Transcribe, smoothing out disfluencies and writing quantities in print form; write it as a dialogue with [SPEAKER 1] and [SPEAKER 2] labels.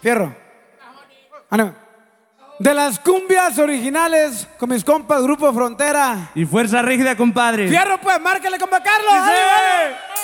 [SPEAKER 1] Fierro. De las cumbias originales con mis compas, Grupo Frontera.
[SPEAKER 2] Y Fuerza Rígida, compadre.
[SPEAKER 1] Fierro, pues, márquele, compa Carlos.
[SPEAKER 2] ¡Sí!